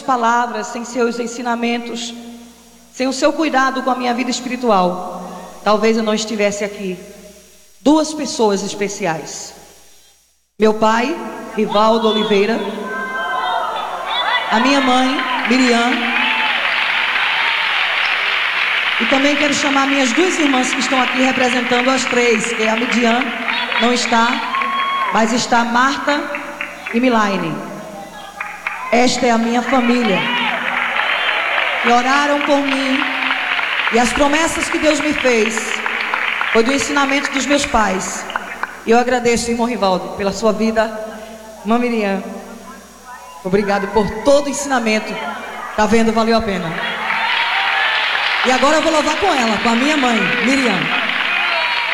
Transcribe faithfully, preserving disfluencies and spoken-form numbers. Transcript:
palavras, sem seus ensinamentos, sem o seu cuidado com a minha vida espiritual, talvez eu não estivesse aqui. Duas pessoas especiais: meu pai, Rivaldo Oliveira, a minha mãe, Miriam, e também quero chamar minhas duas irmãs que estão aqui representando as três, que é a Midian, não está, mas está Marta e Milaine. Esta é a minha família, que oraram por mim, e as promessas que Deus me fez foi do ensinamento dos meus pais. E eu agradeço, irmão Rivaldo, pela sua vida. Irmã Miriam, obrigado por todo o ensinamento. Tá vendo? Valeu a pena. E agora eu vou louvar com ela, com a minha mãe, Miriam.